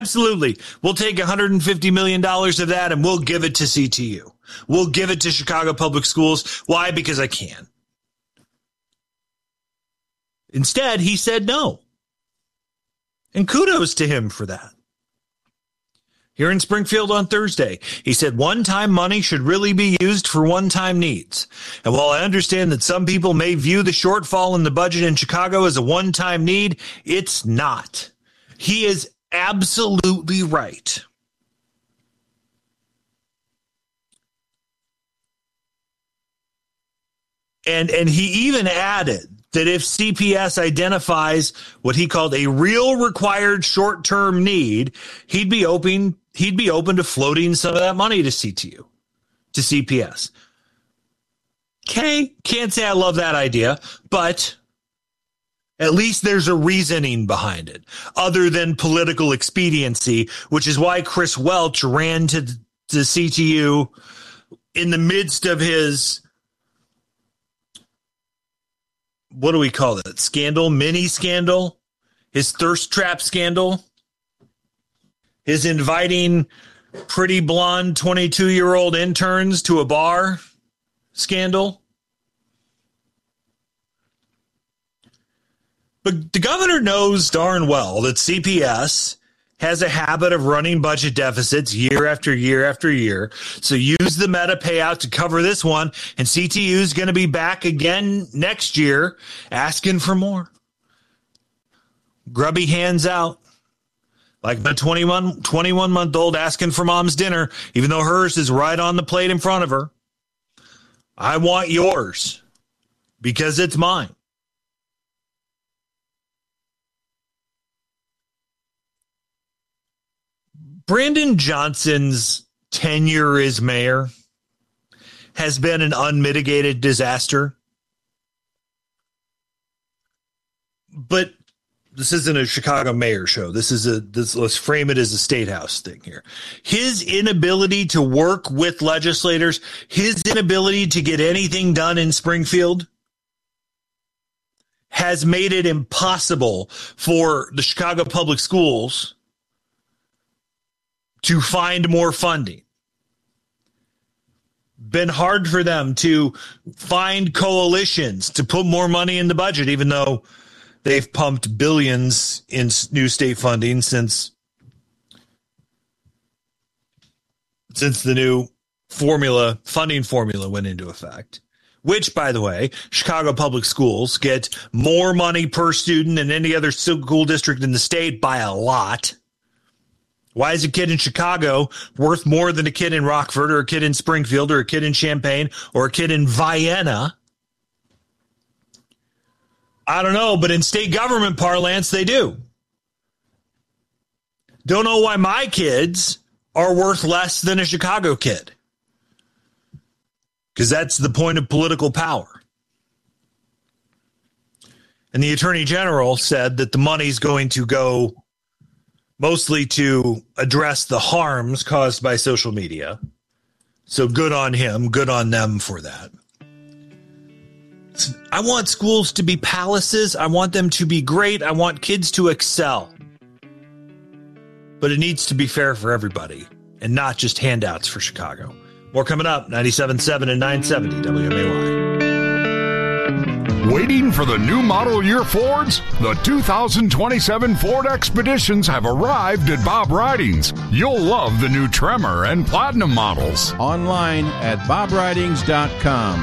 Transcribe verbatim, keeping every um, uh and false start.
Absolutely. We'll take one hundred fifty million dollars of that and we'll give it to C T U. We'll give it to Chicago Public Schools. Why? Because I can. Instead, he said no. And kudos to him for that. Here in Springfield on Thursday, he said one-time money should really be used for one-time needs. And while I understand that some people may view the shortfall in the budget in Chicago as a one-time need, it's not. He is absolutely right. And and he even added that if C P S identifies what he called a real required short-term need, he'd be open he'd be open to floating some of that money to C T U, to C P S. Okay, can't say I love that idea, but at least there's a reasoning behind it, other than political expediency, which is why Chris Welch ran to the C T U in the midst of his, what do we call it, scandal, mini scandal, his thirst trap scandal, his inviting pretty blonde twenty-two-year-old interns to a bar scandal. But the governor knows darn well that C P S has a habit of running budget deficits year after year after year. So use the meta payout to cover this one, and C T U is going to be back again next year asking for more. Grubby hands out. Like my twenty-one, twenty-one-month-old asking for mom's dinner, even though hers is right on the plate in front of her. I want yours because it's mine. Brandon Johnson's tenure as mayor has been an unmitigated disaster. But this isn't a Chicago mayor show. This is a, this, let's frame it as a state house thing here. His inability to work with legislators, his inability to get anything done in Springfield has made it impossible for the Chicago Public Schools to find more funding. Been hard for them to find coalitions to put more money in the budget, even though they've pumped billions in new state funding since, since the new formula, funding formula went into effect. Which, by the way, Chicago Public Schools get more money per student than any other school district in the state by a lot. Why is a kid in Chicago worth more than a kid in Rockford or a kid in Springfield or a kid in Champaign or a kid in Vienna? I don't know, but in state government parlance, they do. Don't know why my kids are worth less than a Chicago kid. Because that's the point of political power. And the Attorney General said that the money's going to go mostly to address the harms caused by social media. So good on him, good on them for that. I want schools to be palaces. I want them to be great. I want kids to excel. But it needs to be fair for everybody and not just handouts for Chicago. More coming up, ninety-seven point seven and nine seventy W M A Y. Waiting for the new model year Fords? The two thousand twenty-seven Ford Expeditions have arrived at Bob Ridings. You'll love the new Tremor and Platinum models. Online at bob ridings dot com.